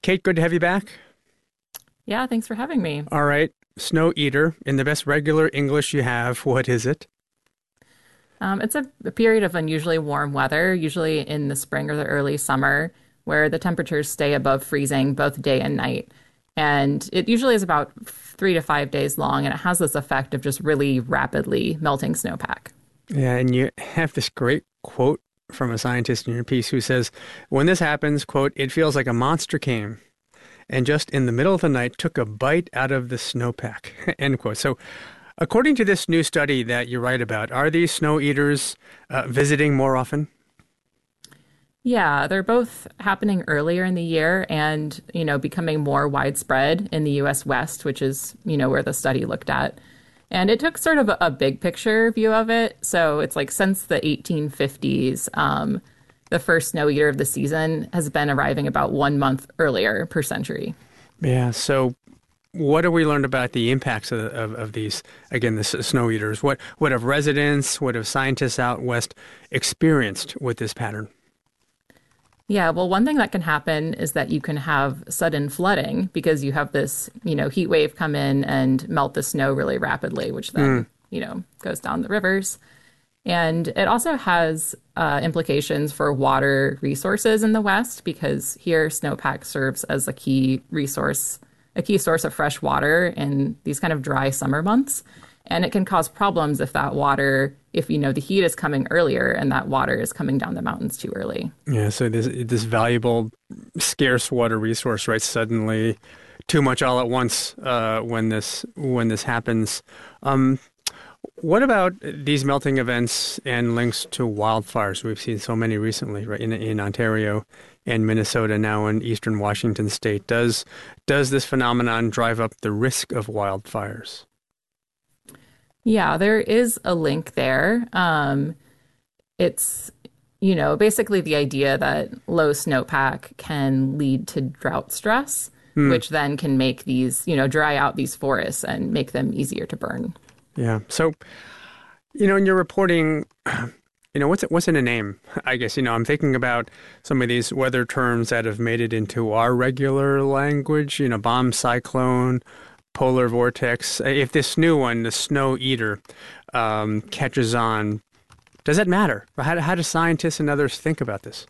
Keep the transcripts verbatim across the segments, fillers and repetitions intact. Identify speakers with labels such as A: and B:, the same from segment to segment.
A: Kate, good to have you back.
B: Yeah, thanks for having me.
A: All right. Snow eater, in the best regular English you have, what is it?
B: Um, it's a, a period of unusually warm weather, usually in the spring or the early summer, where the temperatures stay above freezing both day and night. And it usually is about three to five days long, and it has this effect of just really rapidly melting snowpack.
A: Yeah, and you have this great quote from a scientist in your piece who says, when this happens, quote, it feels like a monster came and just in the middle of the night took a bite out of the snowpack, end quote. So according to this new study that you write about, are these snow eaters uh, visiting more often?
B: Yeah, they're both happening earlier in the year and, you know, becoming more widespread in the U S West, which is, you know, where the study looked at. And it took sort of a, a big picture view of it. So it's like since the eighteen fifties, um, the first snow eater of the season has been arriving about one month earlier per century.
A: Yeah, so what have we learned about the impacts of, of, of these, again, the s- snow eaters? What, what have residents, what have scientists out west experienced with this pattern?
B: Yeah, well, one thing that can happen is that you can have sudden flooding because you have this, you know, heat wave come in and melt the snow really rapidly, which then, mm. you know, goes down the rivers. And it also has uh, implications for water resources in the West because here snowpack serves as a key resource, a key source of fresh water in these kind of dry summer months. And it can cause problems if that water, if, you know, the heat is coming earlier and that water is coming down the mountains too early.
A: Yeah, so this, this valuable, scarce water resource, right, suddenly too much all at once uh, when this when this happens. Um, what about these melting events and links to wildfires? We've seen so many recently, right, in, in Ontario and Minnesota, now in eastern Washington state. Does does this phenomenon drive up the risk of wildfires?
B: Yeah, there is a link there. Um, it's, you know, basically the idea that low snowpack can lead to drought stress, hmm. which then can make these, you know, dry out these forests and make them easier to burn.
A: Yeah. So, you know, in your reporting, you know, what's it, what's in a name? I guess, you know, I'm thinking about some of these weather terms that have made it into our regular language, you know, bomb cyclone, polar vortex. If this new one, the snow eater, um, catches on, does that matter? How, how do scientists and others think about this?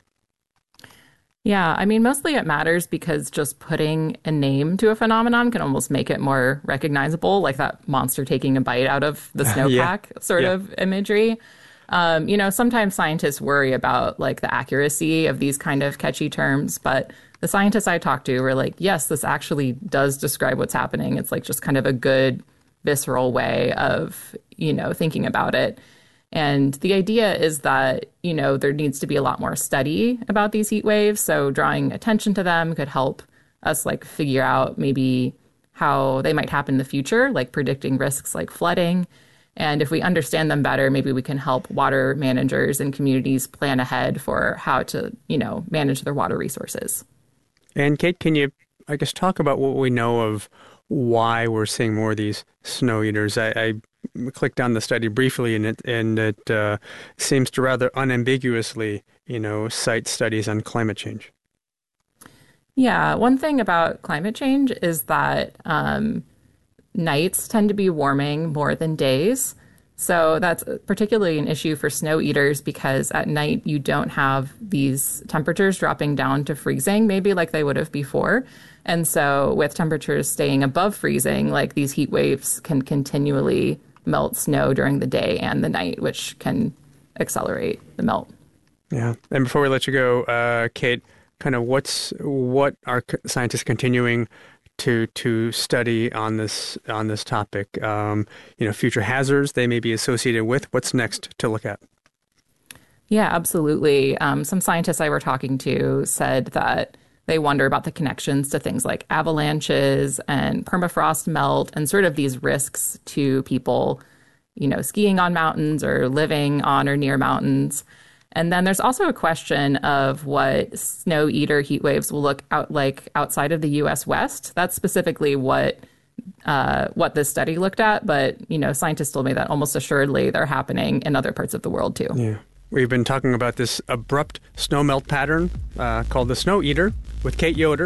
B: Yeah, I mean, mostly it matters because just putting a name to a phenomenon can almost make it more recognizable, like that monster taking a bite out of the snowpack yeah. sort yeah. of imagery. Um, you know, sometimes scientists worry about like the accuracy of these kind of catchy terms, but the scientists I talked to were like, yes, this actually does describe what's happening. It's like just kind of a good visceral way of, you know, thinking about it. And the idea is that, you know, there needs to be a lot more study about these heat waves. So drawing attention to them could help us like figure out maybe how they might happen in the future, like predicting risks like flooding. And if we understand them better, maybe we can help water managers and communities plan ahead for how to, you know, manage their water resources.
A: And Kate, can you, I guess, talk about what we know of why we're seeing more of these snow eaters? I, I clicked on the study briefly, and it and it uh, seems to rather unambiguously, you know, cite studies on climate change.
B: Yeah, one thing about climate change is that um, nights tend to be warming more than days. So that's particularly an issue for snow eaters because at night you don't have these temperatures dropping down to freezing, maybe like they would have before. And so with temperatures staying above freezing, like these heat waves can continually melt snow during the day and the night, which can accelerate the melt.
A: Yeah. And before we let you go, uh, Kate, kind of what's what are scientists continuing to to study on this on this topic? Um, you know, future hazards they may be associated with. What's next to look at?
B: Yeah, absolutely. Um, some scientists I were talking to said that they wonder about the connections to things like avalanches and permafrost melt and sort of these risks to people, you know, skiing on mountains or living on or near mountains. And then there's also a question of what snow eater heat waves will look out like outside of the U S West. That's specifically what uh, what this study looked at. But, you know, scientists told me that almost assuredly they're happening in other parts of the world, too.
A: Yeah. We've been talking about this abrupt snowmelt pattern uh, called the snow eater with Kate Yoder.